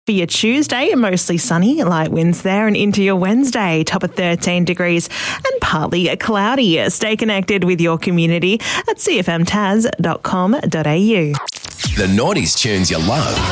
For your Tuesday, mostly sunny, light winds there, and into your Wednesday, top of 13 degrees and partly cloudy. Stay connected with your community at cfmtas.com.au. The Naughties tunes you love.